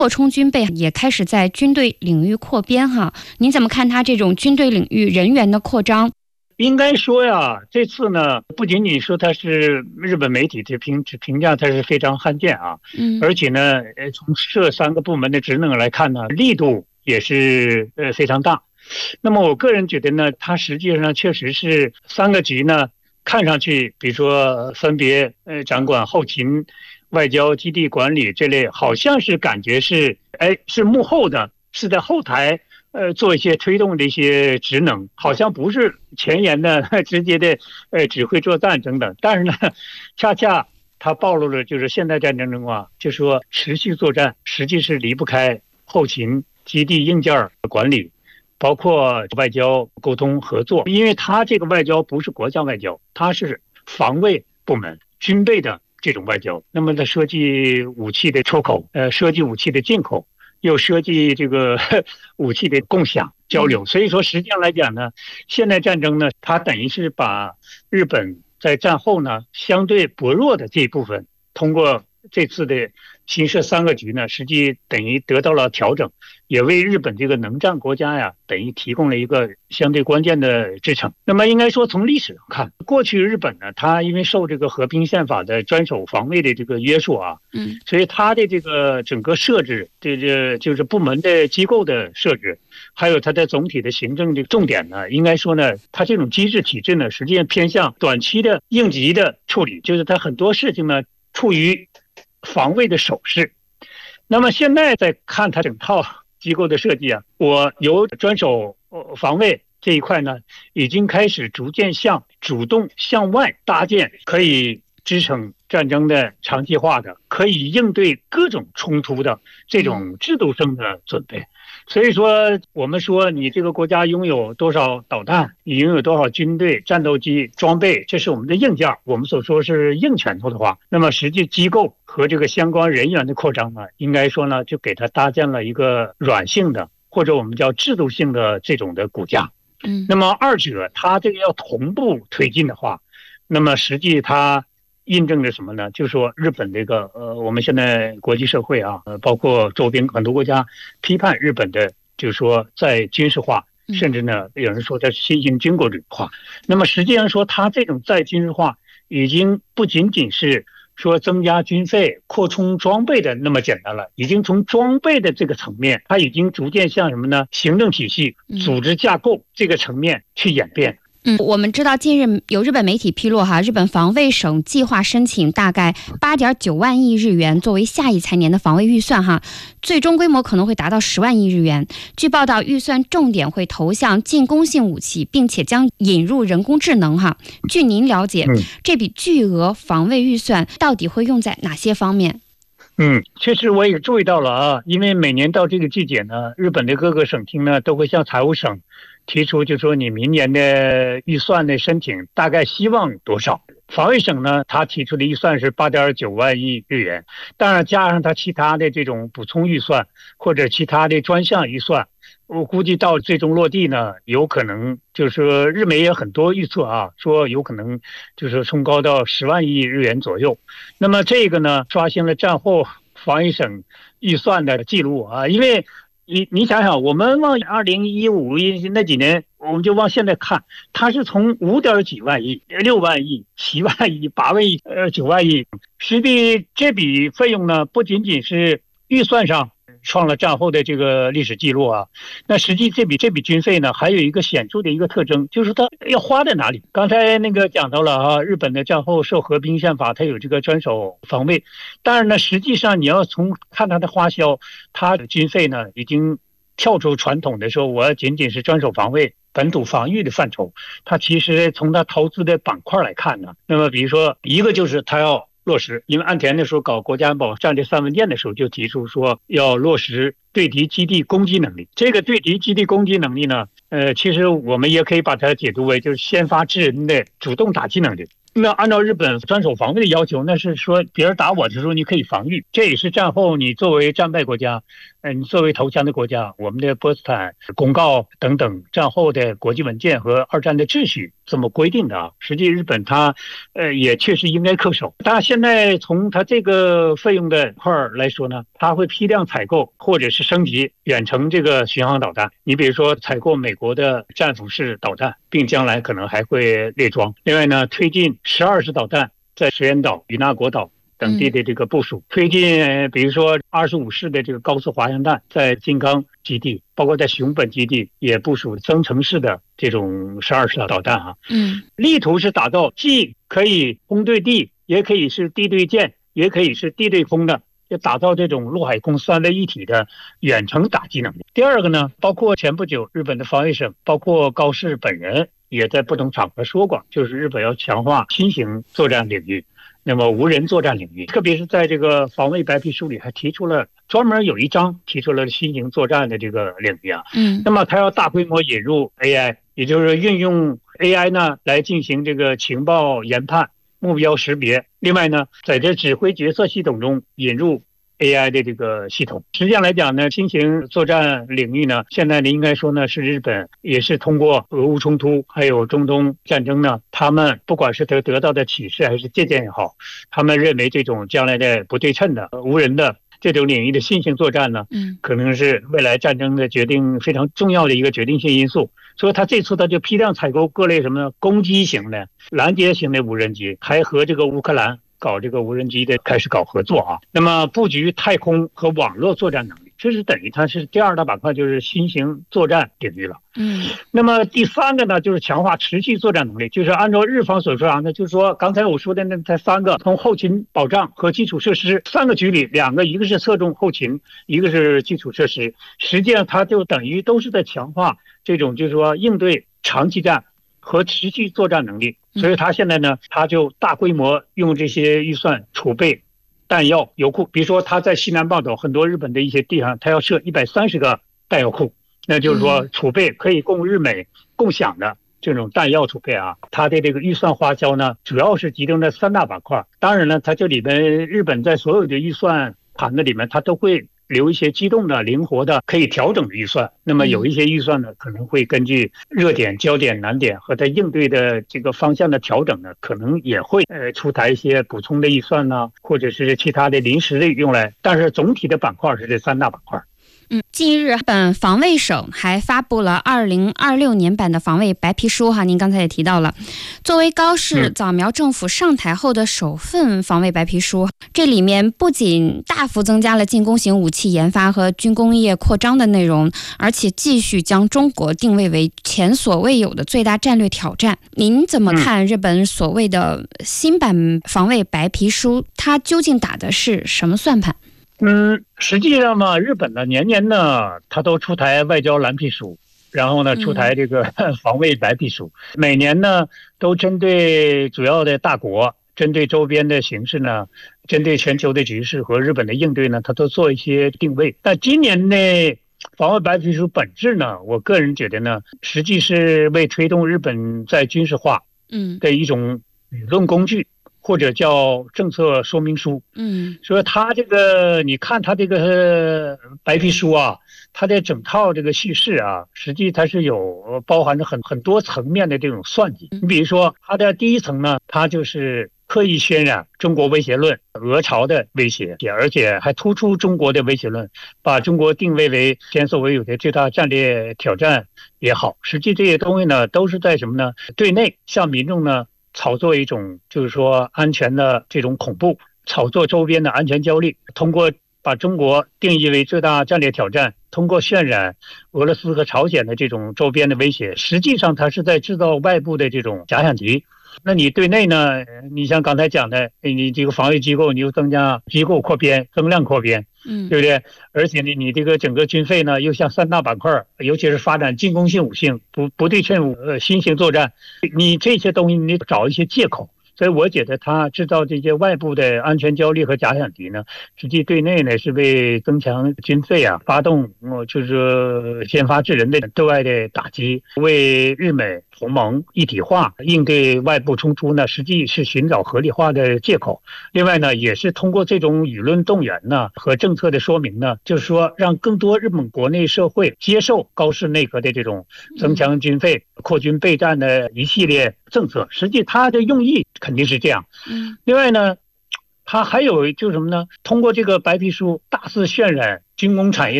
扩充军备也开始在军队领域扩编哈。您怎么看他这种军队领域人员的扩张？ 应该说呀，这次呢，不仅仅说它是日本媒体的评价它是非常罕见啊，而且呢，从这3个部门的职能来看呢，力度也是非常大。那么我个人觉得呢，它实际上确实是3个局呢，看上去比如说分别掌管后勤、外交、基地管理这类，好像是感觉是是幕后的，是在后台做一些推动的一些职能，好像不是前沿的直接的指挥作战等等。但是呢，恰恰它暴露了就是现代战争中啊，就说持续作战实际是离不开后勤、基地硬件管理，包括外交沟通合作。因为它这个外交不是国家外交，它是防卫部门军备的这种外交。那么它涉及武器的出口，涉及武器的进口，又涉及这个武器的共享交流。所以说实际上来讲呢，现代战争呢，它等于是把日本在战后呢相对薄弱的这一部分，通过这次的新设3个局呢，实际等于得到了调整，也为日本这个能战国家呀，等于提供了一个相对关键的支撑。那么应该说从历史上看，过去日本呢，它因为受这个和平宪法的专守防卫的这个约束啊，所以它的这个整个设置，这就是部门的机构的设置，还有它的总体的行政的重点呢，应该说呢，它这种机制体制呢，实际上偏向短期的应急的处理，就是它很多事情呢处于防卫的守势。那么现在再看它整套机构的设计啊，我由专守防卫这一块呢，已经开始逐渐主动向外搭建可以支撑战争的长期化的，可以应对各种冲突的这种制度性的准备。所以说我们说你这个国家拥有多少导弹，你拥有多少军队、战斗机、装备，这是我们的硬件，我们所说是硬拳头的话，那么实际机构和这个相关人员的扩张呢，应该说呢，就给它搭建了一个软性的，或者我们叫制度性的这种的骨架。那么二者它这个要同步推进的话，那么实际它印证着什么呢？就是说日本这个我们现在国际社会啊，包括周边很多国家批判日本的，就是说在军事化，甚至呢有人说它新型军国主义化。那么实际上说它这种在军事化已经不仅仅是说增加军费、扩充装备的那么简单了，已经从装备的这个层面，它已经逐渐向什么呢？行政体系、组织架构这个层面去演变。 我们知道近日有日本媒体披露日本防卫省计划申请大概8.9万亿日元作为下一财年的防卫预算最终规模可能会达到10万亿日元。据报道，预算重点会投向进攻性武器，并且将引入人工智能据您了解，这笔巨额防卫预算到底会用在哪些方面？ 确实我也注意到了啊，因为每年到这个季节呢，日本的各个省厅呢都会向财务省提出，就说你明年的预算的申请大概希望多少。防卫省呢，他提出的预算是8.9万亿日元，当然加上他其他的这种补充预算或者其他的专项预算，我估计到最终落地呢，有可能就是说日媒也很多预测说有可能就是冲高到10万亿日元左右。那么这个呢，刷新了战后防卫省预算的记录因为你想想，我们往2015那几年，我们就往现在看，它是从5点几万亿、6万亿、7万亿、8万亿、9万亿，实际这笔费用呢，不仅仅是预算上创了战后的这个历史记录那实际这笔军费呢，还有一个显著的一个特征，就是它要花在哪里。刚才那个讲到了日本的战后受和平宪法，它有这个专守防卫，但是呢，实际上你要看它的花销，它的军费呢已经跳出传统的说我仅仅是专守防卫、本土防御的范畴，它其实从它投资的板块来看呢，那么比如说一个就是它要落实，因为岸田那时候搞国家安保战略3文件的时候就提出说要落实对敌基地攻击能力。这个对敌基地攻击能力呢，其实我们也可以把它解读为就是先发制人的主动打击能力。那按照日本专守防卫的要求，那是说别人打我的时候你可以防御，这也是战后你作为战败国家，你作为投降的国家，我们的波茨坦公告等等战后的国际文件和二战的秩序这么规定的啊。实际日本它也确实应该恪守。当然现在从它这个费用的块来说呢，它会批量采购或者是升级远程这个巡航导弹。你比如说采购美国的战斧式导弹，并将来可能还会列装。另外呢，推进12式导弹在石垣岛、与那国岛等地的这个部署，推进比如说25式的这个高速滑翔弹在金刚基地，包括在熊本基地也部署增程式的这种12式导弹啊。力图是打造既可以空对地，也可以是地对舰，也可以是地对空的，就打造这种陆海空3位一体的远程打击能力。第二个呢，包括前不久日本的防卫省，包括高市本人也在不同场合说过，就是日本要强化新型作战领域，那么无人作战领域，特别是在这个防卫白皮书里还提出了专门有一章提出了新型作战的这个领域啊。那么它要大规模引入 AI， 也就是运用 AI 呢来进行这个情报研判、目标识别。另外呢，在这指挥决策系统中引入AI 的这个系统。实际上来讲呢，新型作战领域呢，现在呢应该说呢是日本也是通过俄乌冲突还有中东战争呢，他们不管是得到的启示还是借鉴也好，他们认为这种将来的不对称的无人的这种领域的新型作战呢，可能是未来战争的决定非常重要的一个决定性因素。所以他这次他就批量采购各类什么攻击型的、拦截型的无人机，还和这个乌克兰搞这个无人机的开始搞合作啊。那么布局太空和网络作战能力，这是等于它是第2大板块，就是新型作战领域了。那么第3个呢，就是强化持续作战能力，就是按照日方所说啊，那就是说刚才我说的那才3个，从后勤保障和基础设施3个局里2个，一个是侧重后勤，一个是基础设施，实际上它就等于都是在强化这种就是说应对长期战和持续作战能力。所以他现在呢，他就大规模用这些预算储备弹药油库，比如说他在西南半岛很多日本的一些地方，他要设130个弹药库，那就是说储备可以供日美共享的这种弹药储备啊。他的这个预算花销呢，主要是集中在3大板块。当然了，他这里边日本在所有的预算盘子里面，他都会留一些机动的、灵活的、可以调整的预算。那么有一些预算呢，可能会根据热点、焦点、难点和它应对的这个方向的调整呢，可能也会出台一些补充的预算呢，或者是其他的临时的用来。但是总体的板块是这3大板块。 近日本防卫省还发布了2026年版的防卫白皮书哈，您刚才也提到了，作为高市早苗政府上台后的首份防卫白皮书，这里面不仅大幅增加了进攻型武器研发和军工业扩张的内容，而且继续将中国定位为前所未有的最大战略挑战。您怎么看日本所谓的新版防卫白皮书，它究竟打的是什么算盘？ 实际上嘛，日本呢年年呢，它都出台外交蓝皮书，然后呢出台这个防卫白皮书，每年呢都针对主要的大国，针对周边的形势呢，针对全球的局势和日本的应对呢，它都做一些定位。但今年的防卫白皮书本质呢，我个人觉得呢，实际是为推动日本在军事化的一种理论工具，或者叫政策说明书。所以他这个你看他这个白皮书啊，他的整套这个叙事啊，实际它是有包含着很多层面的这种算计。你比如说他的第一层呢，他就是刻意渲染中国威胁论、俄朝的威胁，而且还突出中国的威胁论，把中国定位为前所未有的最大战略挑战也好。实际这些东西呢，都是在什么呢？对内向民众呢炒作一种就是说安全的这种恐怖，炒作周边的安全焦虑，通过把中国定义为最大战略挑战，通过渲染俄罗斯和朝鲜的这种周边的威胁，实际上它是在制造外部的这种假想敌。那你对内呢，你像刚才讲的，你这个防卫机构你又增加机构扩编、增量扩编，对不对？而且呢，你这个整个军费呢又向3大板块，尤其是发展进攻性武器、不对称新型作战，你这些东西你找一些借口。所以我觉得他制造这些外部的安全焦虑和假想敌呢，实际对内呢是为增强军费啊，发动就是先发制人的对外的打击，为日美同盟一体化，应对外部冲突呢，实际是寻找合理化的借口。另外呢，也是通过这种舆论动员呢和政策的说明呢，就是说让更多日本国内社会接受高市内阁的这种增强军费、扩军备战的一系列政策。实际它的用意肯定是这样。另外呢，它还有就是什么呢？通过这个白皮书大肆渲染军工产业